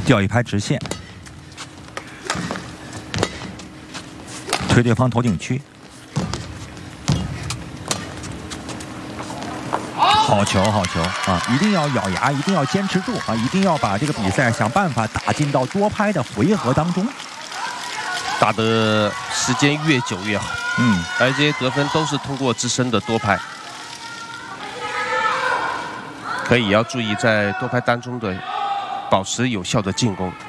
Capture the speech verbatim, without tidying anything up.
吊一拍直线，推对方头顶区。 好球，好球啊！一定要咬牙，一定要坚持住啊！一定要把这个比赛想办法打进到多拍的回合当中。 打的时间越久越好， 嗯， 而这些得分都是通过自身的多拍。可以要注意在多拍当中的保持有效的进攻。